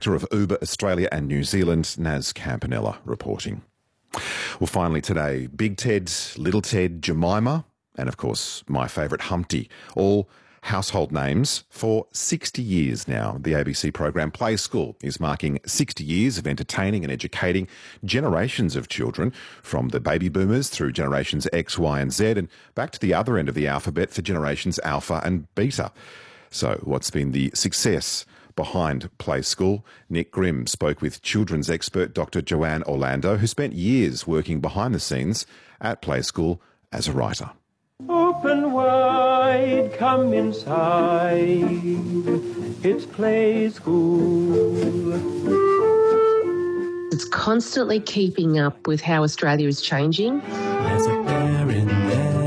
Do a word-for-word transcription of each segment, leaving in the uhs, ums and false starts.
Director of Uber Australia and New Zealand, Naz Campanella, reporting. Well, finally today, Big Ted, Little Ted, Jemima, and of course my favourite Humpty, all household names for sixty years now. The A B C program Play School is marking sixty years of entertaining and educating generations of children, from the baby boomers through generations X, Y and Z, and back to the other end of the alphabet for generations Alpha and Beta. So what's been the success behind Play School? Nick Grimm spoke with children's expert Doctor Joanne Orlando, who spent years working behind the scenes at Play School as a writer. Open wide, come inside, it's Play School. It's constantly keeping up with how Australia is changing. There's a bear in there.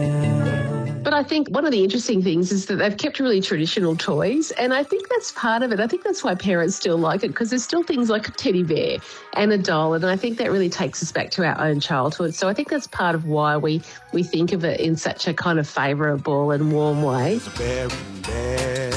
But I think one of the interesting things is that they've kept really traditional toys, and I think that's part of it. I think that's why parents still like it, because there's still things like a teddy bear and a doll, and I think that really takes us back to our own childhood. So I think that's part of why we, we think of it in such a kind of favourable and warm way. There's a bear in there.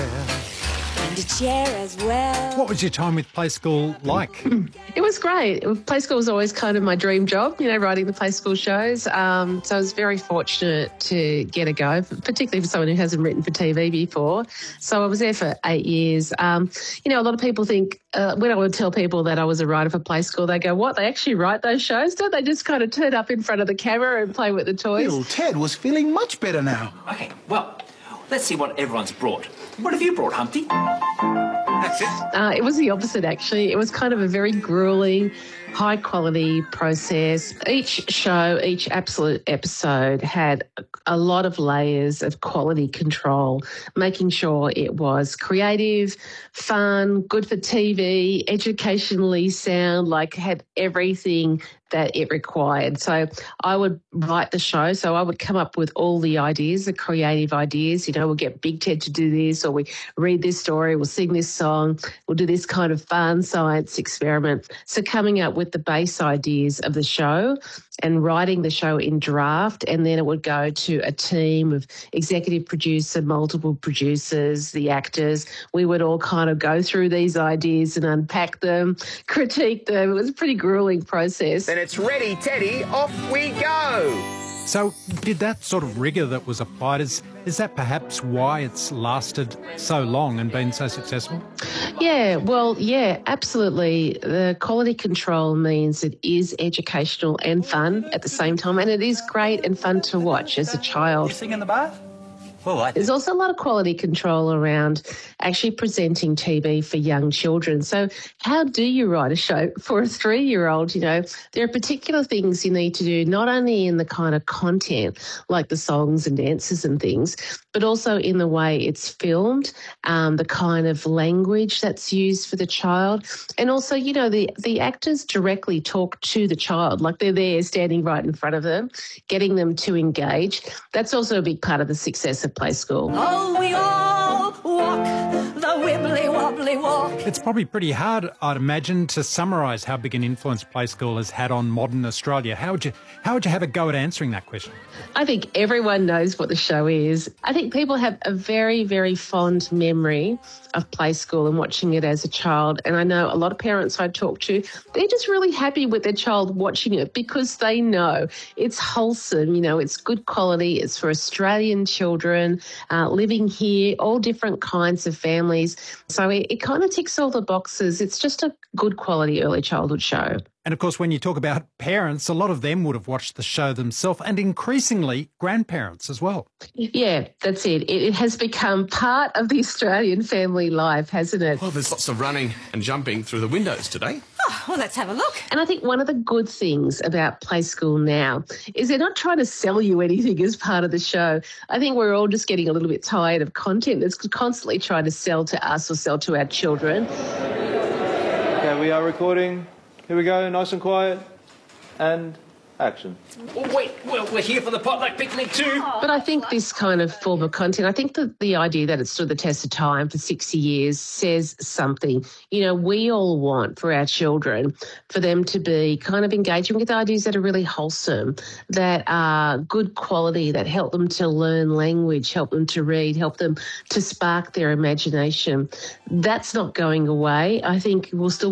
And a chair as well. What was your time with Play School like? It was great. Play School was always kind of my dream job, you know, writing the Play School shows. Um, so I was very fortunate to get a go, particularly for someone who hasn't written for T V before. So I was there for eight years. Um, you know, a lot of people think, uh, when I would tell people that I was a writer for Play School, they go, what, they actually write those shows? Don't they just kind of turn up in front of the camera and play with the toys? Little Ted was feeling much better now. Okay, well, let's see what everyone's brought. What have you brought, Humpty? That's it. Uh, it was the opposite, actually. It was kind of a very gruelling, high-quality process. Each show, each absolute episode had a lot of layers of quality control, making sure it was creative, fun, good for T V, educationally sound, like had everything that it required. So I would write the show. So I would come up with all the ideas, the creative ideas. You know, we'll get Big Ted to do this, or we read this story, we'll sing this song, we'll do this kind of fun science experiment. So coming up with the base ideas of the show and writing the show in draft, and then it would go to a team of executive producer, multiple producers, the actors. We would all kind of go through these ideas and unpack them, critique them. It was a pretty grueling process. Then it's ready, Teddy, off we go. So did that sort of rigour that was applied, is, is that perhaps why it's lasted so long and been so successful? Yeah, well, yeah, absolutely. The quality control means it is educational and fun at the same time, and it is great and fun to watch as a child. You sing in the bath? Well, I There's also a lot of quality control around actually presenting T V for young children. So how do you write a show for a three-year-old? You know, there are particular things you need to do, not only in the kind of content, like the songs and dances and things, but also in the way it's filmed, um, the kind of language that's used for the child. And also, you know, the, the actors directly talk to the child, like they're there standing right in front of them, getting them to engage. That's also a big part of the success of Play School. Oh, we all walk the wibbly wobbly walk. It's probably pretty hard, I'd imagine, to summarise how big an influence Play School has had on modern Australia. How would you how would you have a go at answering that question? I think everyone knows what the show is. I think people have a very, very fond memory of Play School and watching it as a child. And I know a lot of parents I talk to, they're just really happy with their child watching it because they know it's wholesome, you know, it's good quality, it's for Australian children uh, living here, all different kinds of families. So it, it kind of ticks all the boxes. It's just a good quality early childhood show. And of course, when you talk about parents, a lot of them would have watched the show themselves, and increasingly grandparents as well. Yeah, that's it. It, it has become part of the Australian family life, hasn't it? Well, there's lots of running and jumping through the windows today. Oh, well, let's have a look. And I think one of the good things about Play School now is they're not trying to sell you anything as part of the show. I think we're all just getting a little bit tired of content that's constantly trying to sell to us or sell to our children. Okay, we are recording. Here we go, nice and quiet. And action. Oh, wait, well, we're here for the potluck picnic too. But I think this kind of form of content, I think that the idea that it stood the test of time for sixty years says something. You know, we all want for our children, for them to be kind of engaging with ideas that are really wholesome, that are good quality, that help them to learn language, help them to read, help them to spark their imagination. That's not going away. I think we'll still